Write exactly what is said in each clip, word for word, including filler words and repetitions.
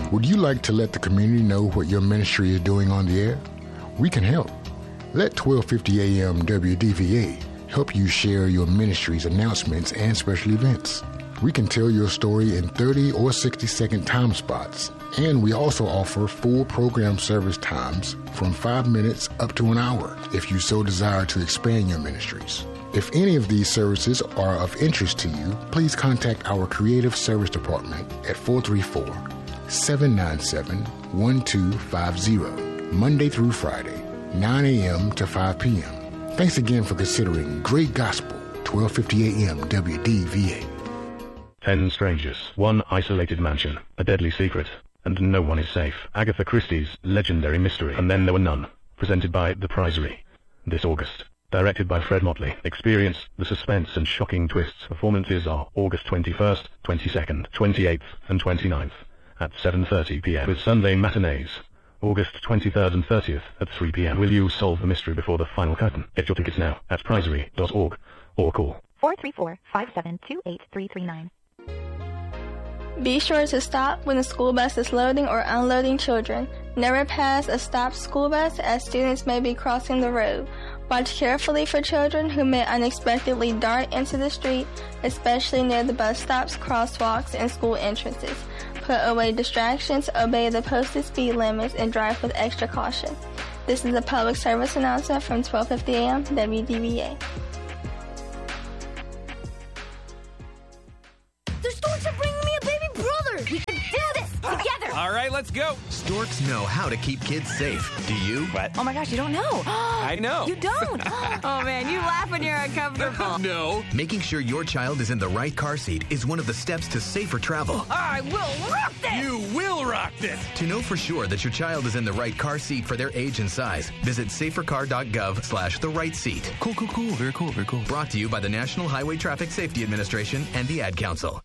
Would you like to let the community know what your ministry is doing on the air? We can help. Let twelve fifty A M W D V A help you share your ministry's announcements and special events. We can tell your story in thirty or sixty second time spots, and we also offer full program service times from five minutes up to an hour if you so desire to expand your ministries. If any of these services are of interest to you, please contact our Creative Service Department at four three four, seven nine seven, one two five zero, Monday through Friday, nine A M to five P M Thanks again for considering Great Gospel, twelve fifty A M W D V A. Ten strangers, one isolated mansion, a deadly secret, and no one is safe. Agatha Christie's legendary mystery, And Then There Were None, presented by The Prizery. This August. Directed by Fred Motley. Experience the suspense and shocking twists. Performances are August twenty-first, twenty-second, twenty-eighth, and twenty-ninth at seven thirty P M with Sunday matinees. August twenty-third and thirtieth at three P M Will you solve the mystery before the final curtain? Get your tickets now at prizery dot org or call four three four, five seven two eight three three nine. Be sure to stop when the school bus is loading or unloading children. Never pass a stopped school bus as students may be crossing the road. Watch carefully for children who may unexpectedly dart into the street, especially near the bus stops, crosswalks, and school entrances. Put away distractions, obey the posted speed limits, and drive with extra caution. This is a public service announcement from twelve fifty A M W D V A. The storks are bringing me a baby brother! We can do this together! All right, let's go! Storks know how to keep kids safe. Do you? What? Oh my gosh, you don't know! I know! You don't? Oh man, you laugh when you're uncomfortable. No! Making sure your child is in the right car seat is one of the steps to safer travel. I will rock this! You will rock this! To know for sure that your child is in the right car seat for their age and size, visit safercar.gov slash the right seat. Cool, cool, cool. Very cool, very cool. Brought to you by the National Highway Traffic Safety Administration and the Ad Council.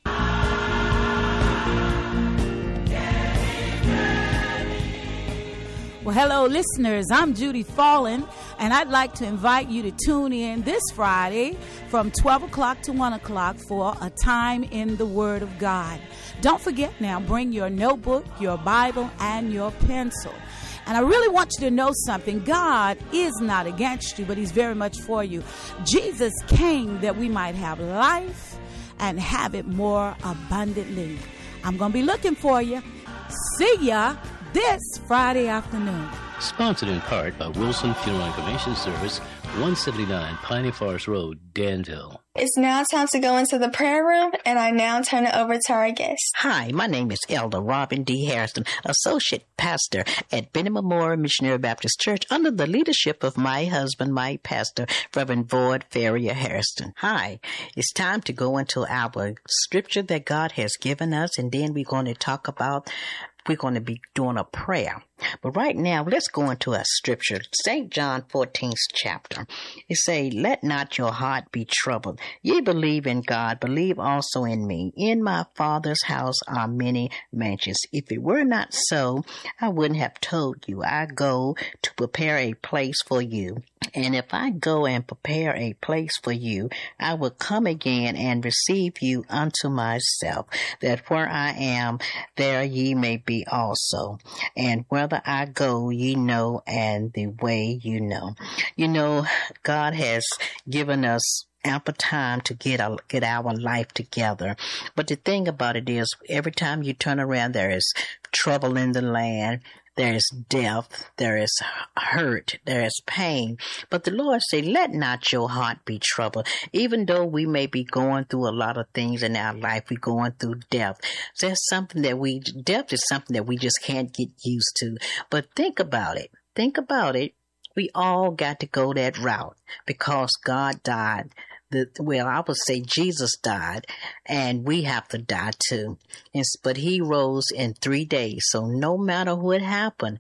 Well, hello, listeners. I'm Judy Fallon, and I'd like to invite you to tune in this Friday from twelve o'clock to one o'clock for A Time in the Word of God. Don't forget now, bring your notebook, your Bible, and your pencil. And I really want you to know something. God is not against you, but he's very much for you. Jesus came that we might have life and have it more abundantly. I'm going to be looking for you. See ya this Friday afternoon. Sponsored in part by Wilson Funeral and Cremation Service, one seventy-nine Piney Forest Road, Danville. It's now time to go into the prayer room, and I now turn it over to our guest. Hi, my name is Elder Robin D. Harrison, Associate Pastor at Benny Memorial Missionary Baptist Church under the leadership of my husband, my pastor, Reverend Boyd Ferrier Harrison. Hi, it's time to go into our scripture that God has given us, and then we're going to talk about We're going to be doing a prayer. But right now, let's go into a scripture. Saint John fourteenth chapter. It says, let not your heart be troubled. Ye believe in God, believe also in me. In my Father's house are many mansions. If it were not so, I wouldn't have told you. I go to prepare a place for you. And if I go and prepare a place for you, I will come again and receive you unto myself, that where I am, there ye may be also. And whether I go, ye know, and the way you know. You know, God has given us ample time to get our, get our life together. But the thing about it is, every time you turn around, there is trouble in the land. There is death, there is hurt, there is pain. But the Lord said, let not your heart be troubled. Even though we may be going through a lot of things in our life, we're going through death. There's something that we, death is something that we just can't get used to. But think about it. Think about it. We all got to go that route because God died. The, well, I would say Jesus died, and we have to die too. And, but he rose in three days. So no matter what happened,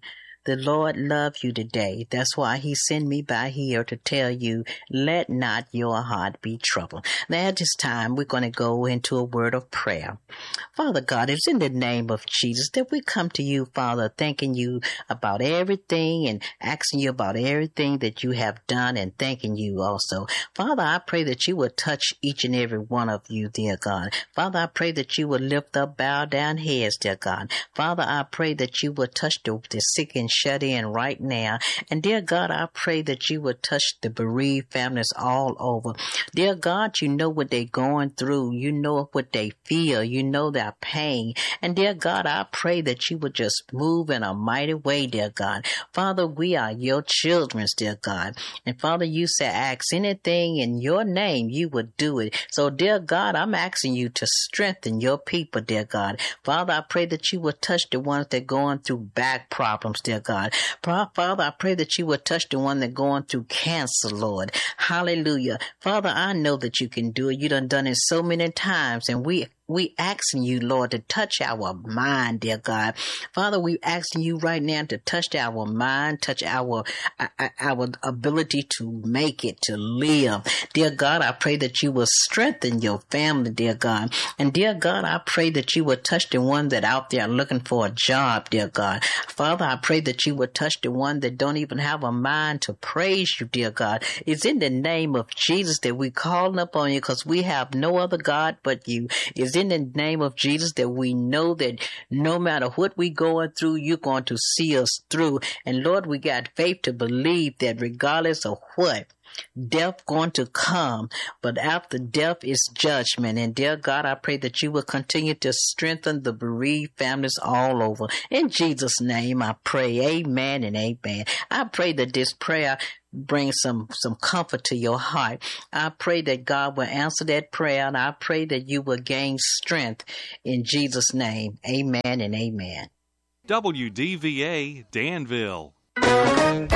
The Lord loves you today. That's why he sent me by here to tell you, let not your heart be troubled. Now at this time, we're going to go into a word of prayer. Father God, it's in the name of Jesus that we come to you, Father, thanking you about everything and asking you about everything that you have done and thanking you also. Father, I pray that you would touch each and every one of you, dear God. Father, I pray that you would lift up, bow down heads, dear God. Father, I pray that you would touch the, the sick and shut in right now. And dear God, I pray that you would touch the bereaved families all over. Dear God, you know what they're going through. You know what they feel. You know their pain. And dear God, I pray that you would just move in a mighty way, dear God. Father, we are your children, dear God. And Father, you said ask anything in your name, you would do it. So dear God, I'm asking you to strengthen your people, dear God. Father, I pray that you would touch the ones that are going through back problems, dear God. Father, I pray that you would touch the one that are going through cancer, Lord. Hallelujah. Father, I know that you can do it. You done done it so many times, and we We asking you, Lord, to touch our mind, dear God. Father, we asking you right now to touch our mind, touch our our ability to make it, to live. Dear God, I pray that you will strengthen your family, dear God. And dear God, I pray that you will touch the one that out there looking for a job, dear God. Father, I pray that you will touch the one that don't even have a mind to praise you, dear God. It's in the name of Jesus that we calling up on you, because we have no other God but you. It's in the name of Jesus that we know that no matter what we going through, you're going to see us through. And Lord, we got faith to believe that regardless of what, death going to come, but after death is judgment. And dear God, I pray that you will continue to strengthen the bereaved families all over. In Jesus' name, I pray. Amen and amen. I pray that this prayer bring some, some comfort to your heart. I pray that God will answer that prayer, and I pray that you will gain strength in Jesus' name. Amen and amen. W D V A Danville.